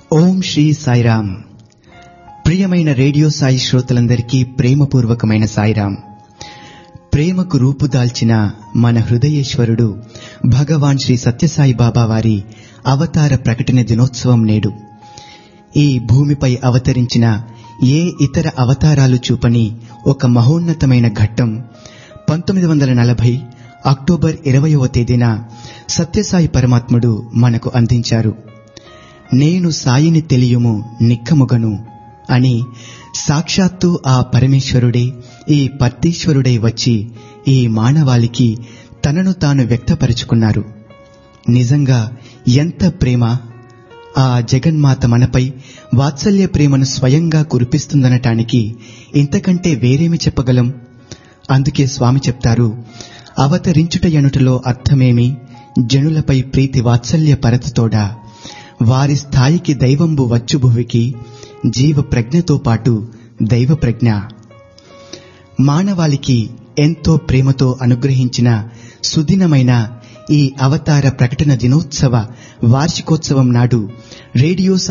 ఓం శ్రీ సాయిరామ్. ప్రియమైన రేడియో సాయి శ్రోతలందరికీ ప్రేమపూర్వకమైన సాయిరామ్. ప్రేమకు రూపుదాల్చిన మన హృదయేశ్వరుడు భగవాన్ శ్రీ సత్యసాయి బాబా వారి అవతార ప్రకటన దినోత్సవం నేడు. ఈ భూమిపై అవతరించిన ఏ ఇతర అవతారాలు చూపని ఒక మహోన్నతమైన ఘట్టం 1940 అక్టోబర్ 20వ తేదీన సత్యసాయి పరమాత్ముడు మనకు అందించారు. నేను సాయిని తెలియుము నిక్కముగను అని సాక్షాత్తు ఆ పరమేశ్వరుడే, ఈ పర్తీశ్వరుడై వచ్చి ఈ మానవాళికి తనను తాను వ్యక్తపరుచుకున్నారు. నిజంగా ఎంత ప్రేమ! ఆ జగన్మాత మనపై వాత్సల్య ప్రేమను స్వయంగా కురిపిస్తుందనటానికి ఇంతకంటే వేరేమి చెప్పగలం? అందుకే స్వామి చెప్తారు, అవతరించుట ఎనుటలో అర్థమేమి, జనులపై ప్రీతి వాత్సల్య పరతతోడా, వారి స్థాయికి దైవంబు వచ్చు భువికి, జీవ ప్రజ్ఞతో పాటు దైవ ప్రజ్ఞ. మానవాళికి ఎంతో ప్రేమతో అనుగ్రహించిన సుదినమైన ఈ అవతార ప్రకటన దినోత్సవ వార్షికోత్సవం నాడు రేడియో